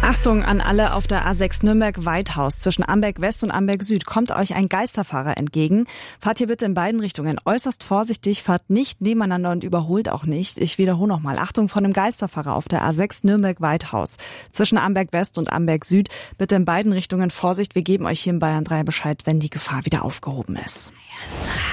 Achtung an alle auf der A6 Nürnberg-Weithaus. Zwischen Amberg West und Amberg Süd kommt euch ein Geisterfahrer entgegen. Fahrt hier bitte in beiden Richtungen äußerst vorsichtig, fahrt nicht nebeneinander und überholt auch nicht. Ich wiederhole nochmal. Achtung von einem Geisterfahrer auf der A6 Nürnberg-Weithaus. Zwischen Amberg West und Amberg Süd. Bitte in beiden Richtungen Vorsicht. Wir geben euch hier in Bayern 3 Bescheid, wenn die Gefahr wieder aufgehoben ist.